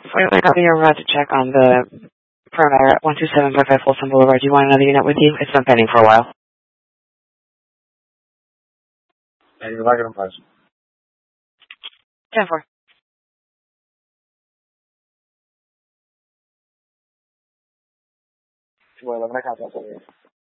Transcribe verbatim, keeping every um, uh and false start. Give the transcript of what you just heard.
Wait, wait, copy. You're about to check on the perimeter at one two seven five five Folsom Boulevard. Do you want another unit with you? It's been pending for a while. And you're like it in place. ten four. Well, I'm going to contact you.